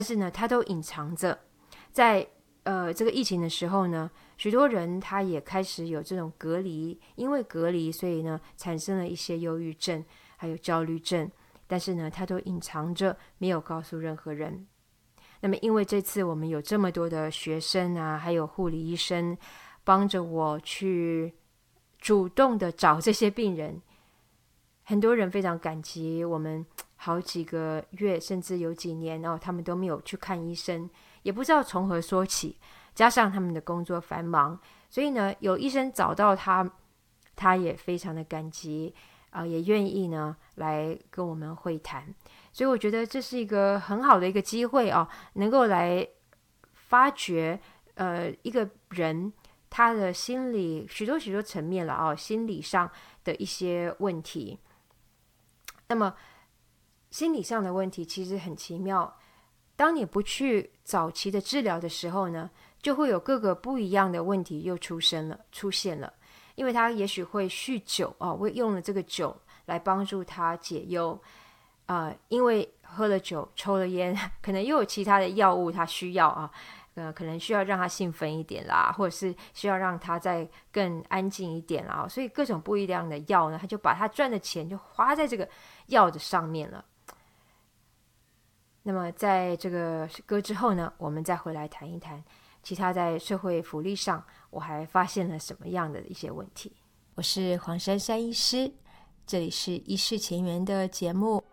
但是呢，他都隐藏着。在这个疫情的时候呢，许多人他也开始有这种隔离，因为隔离，所以呢产生了一些忧郁症，还有焦虑症。但是呢，他都隐藏着，没有告诉任何人。那么，因为这次我们有这么多的学生啊，还有护理医生帮着我去主动的找这些病人，很多人非常感激我们。好几个月，甚至有几年他们都没有去看医生，也不知道从何说起。加上他们的工作繁忙，所以呢，有医生找到他，他也非常的感激也愿意呢来跟我们会谈。所以我觉得这是一个很好的一个机会能够来发掘一个人他的心理许多许多层面了心理上的一些问题。那么心理上的问题其实很奇妙，当你不去早期的治疗的时候呢，就会有各个不一样的问题又出现了。因为他也许会酗酒会用了这个酒来帮助他解忧因为喝了酒抽了烟，可能又有其他的药物他需要可能需要让他兴奋一点啦，或者是需要让他再更安静一点啦，所以各种不一样的药呢，他就把他赚的钱就花在这个药的上面了。那么在这个歌之后呢，我们再回来谈一谈其他在社会福利上我还发现了什么样的一些问题。我是黄珊珊医师，这里是医事前缘的节目。